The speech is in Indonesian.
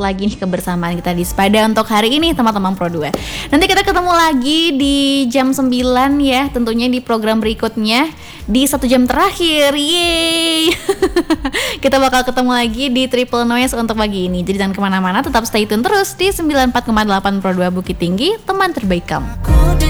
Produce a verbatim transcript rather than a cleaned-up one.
lagi nih kebersamaan kita di Sepada untuk hari ini teman-teman Pro dua. Nanti kita ketemu lagi di jam sembilan ya, tentunya di program berikutnya di satu jam terakhir. Yeay. Kita bakal ketemu lagi di Triple Noise untuk pagi ini. Jadi jangan kemana-mana, tetap stay tune terus di sembilan puluh empat koma delapan Pro dua Bukit Tinggi, teman terbaik kamu.